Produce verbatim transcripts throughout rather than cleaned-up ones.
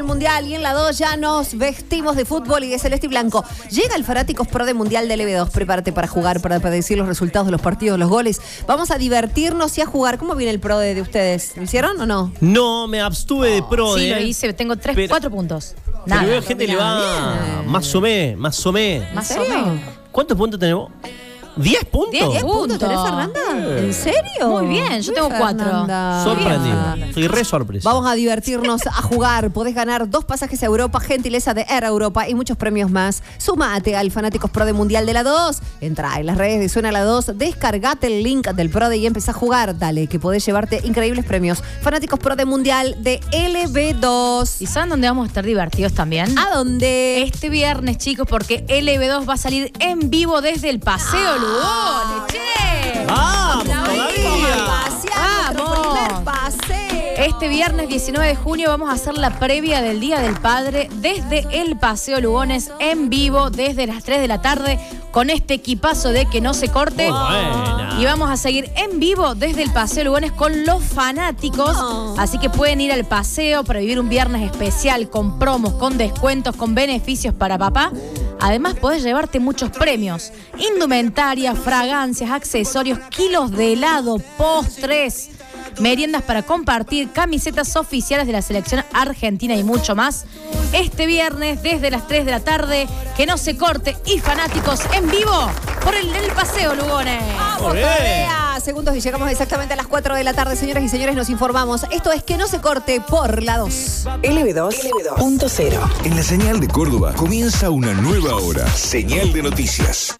Mundial y en la dos ya nos vestimos de fútbol y de celeste y blanco. Llega el Fanáticos Pro de Mundial de L B dos. Prepárate para jugar, para predecir los resultados de los partidos, los goles. Vamos a divertirnos y a jugar. ¿Cómo viene el Pro de, de ustedes? ¿Lo hicieron o no? No, me abstuve de Pro de. Sí, lo hice. Tengo tres, pero, cuatro puntos. Nada. Pero veo no gente le va bien. más o menos, más o menos. Más o menos. ¿Cuántos puntos tenemos? ¿Diez puntos? Diez ¿diez puntos tenés, puntos. Fernanda? ¿En serio? Muy bien, yo tengo cuatro. Fernanda. Sorprendido. Bien. Estoy re sorpresa. Vamos a divertirnos, a jugar. Podés ganar dos pasajes a Europa, gentileza de Air Europa y muchos premios más. Sumate al Fanáticos Pro de Mundial de la dos. Entrá en las redes de Suena la dos, descargate el link del Pro de y empezá a jugar. Dale, que podés llevarte increíbles premios. Fanáticos Pro de Mundial de L B dos. ¿Y saben dónde vamos a estar divertidos también? ¿A dónde? Este viernes, chicos, porque L B dos va a salir en vivo desde el Paseo Lugones. ¡Che! ¡Vamos, La todavía! Pasear, nuestro ¡Vamos! primer paseo. Este viernes diecinueve de junio vamos a hacer la previa del Día del Padre desde el Paseo Lugones en vivo desde las tres de la tarde con este equipazo de Que No Se Corte. Muy buena. Y vamos a seguir en vivo desde el Paseo Lugones con los fanáticos. Oh. Así que pueden ir al paseo para vivir un viernes especial con promos, con descuentos, con beneficios para papá. Además, podés llevarte muchos premios: indumentaria, fragancias, accesorios, kilos de helado, postres, meriendas para compartir, camisetas oficiales de la selección argentina y mucho más. Este viernes, desde las tres de la tarde, Que No Se Corte y fanáticos en vivo por el, el Paseo Lugones. Vamos todavía. Segundos y llegamos exactamente a las cuatro de la tarde, señoras y señores, nos informamos. Esto es Que No Se Corte por la dos. L B dos punto cero. En la señal de Córdoba comienza una nueva hora. Señal de noticias.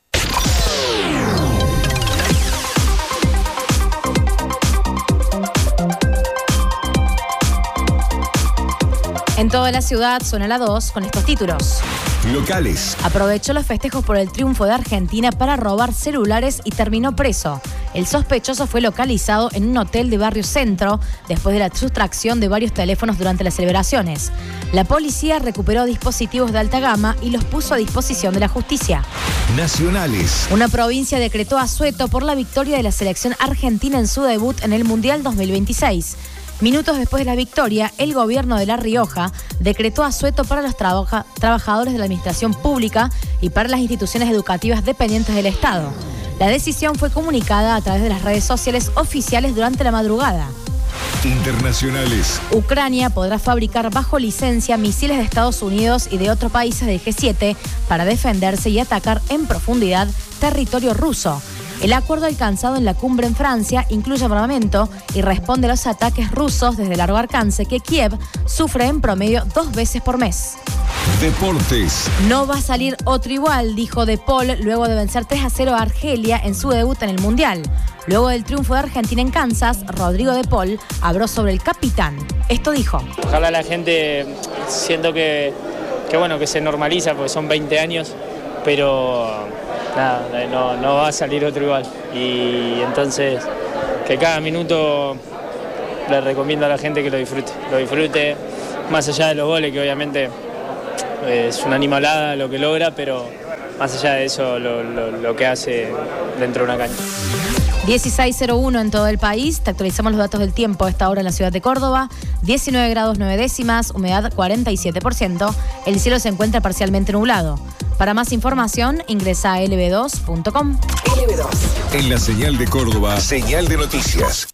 En toda la ciudad suena la dos con estos títulos. Locales. Aprovechó los festejos por el triunfo de Argentina para robar celulares y terminó preso. El sospechoso fue localizado en un hotel de Barrio Centro después de la sustracción de varios teléfonos durante las celebraciones. La policía recuperó dispositivos de alta gama y los puso a disposición de la justicia. Nacionales. Una provincia decretó asueto por la victoria de la selección argentina en su debut en el Mundial dos mil veintiséis. Minutos después de la victoria, el gobierno de La Rioja decretó asueto para los trabaja- trabajadores de la administración pública y para las instituciones educativas dependientes del Estado. La decisión fue comunicada a través de las redes sociales oficiales durante la madrugada. Internacionales. Ucrania podrá fabricar bajo licencia misiles de Estados Unidos y de otros países del G siete para defenderse y atacar en profundidad territorio ruso. El acuerdo alcanzado en la cumbre en Francia incluye armamento y responde a los ataques rusos desde largo alcance que Kiev sufre en promedio dos veces por mes. Deportes. No va a salir otro igual, dijo De Paul luego de vencer tres a cero a Argelia en su debut en el Mundial. Luego del triunfo de Argentina en Kansas, Rodrigo De Paul habló sobre el capitán. Esto dijo. Ojalá la gente, siento que, que bueno, que se normaliza porque son veinte años, pero nada, no, no va a salir otro igual. Y entonces que cada minuto le recomiendo a la gente que lo disfrute, lo disfrute más allá de los goles, que obviamente es una animalada lo que logra, pero más allá de eso lo, lo, lo que hace dentro de una cancha. dieciséis cero uno en todo el país. Te actualizamos los datos del tiempo a esta hora en la ciudad de Córdoba. diecinueve grados nueve décimas, humedad cuarenta y siete por ciento. El cielo se encuentra parcialmente nublado. Para más información, ingresa a L B dos punto com. L B dos. En la señal de Córdoba. Señal de noticias.